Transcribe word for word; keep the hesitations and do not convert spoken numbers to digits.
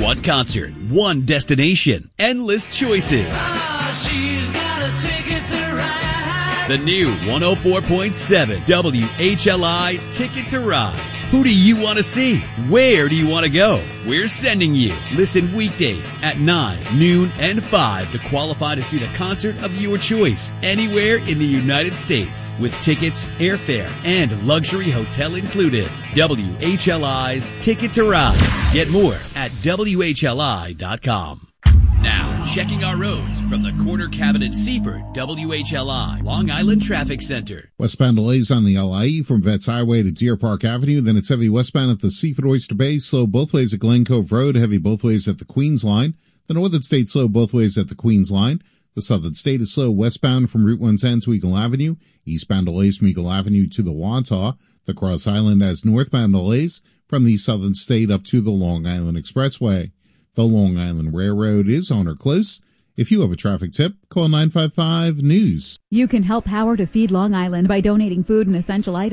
One concert, one destination, endless choices. Oh, she's got a ticket to ride. The new one oh four point seven W H L I Ticket to Ride. Who do you want to see? Where do you want to go? We're sending you. Listen weekdays at nine, noon, and five to qualify to see the concert of your choice anywhere in the United States with tickets, airfare, and luxury hotel included. W H L I's Ticket to Ride. Get more at W H L I dot com. Now, checking our roads from the Corner Cabinet Seaford, W H L I, Long Island Traffic Center. Westbound delays on the L I E from Vets Highway to Deer Park Avenue. Then it's heavy westbound at the Seaford Oyster Bay. Slow both ways at Glen Cove Road. Heavy both ways at the Queens Line. The Northern State slow both ways at the Queens Line. The Southern State is slow westbound from Route one ten to Eagle Avenue. Eastbound delays from Eagle Avenue to the Wantagh. The Cross Island has northbound delays from the Southern State up to the Long Island Expressway. The Long Island Railroad is on or close. If you have a traffic tip, call nine five five, N E W S. You can help Power to Feed Long Island by donating food and essential items.